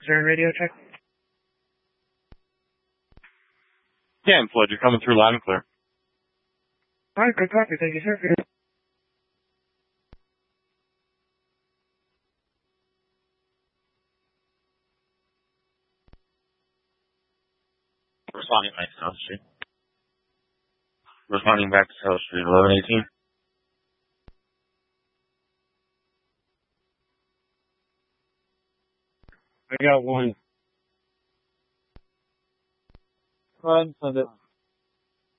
Zern radio check. Yeah, Floyd, you're coming through loud and clear. All right, good copy. Thank you, sir. Responding back to South Street. Responding back to South Street, 1118. I got one. Go ahead and send it.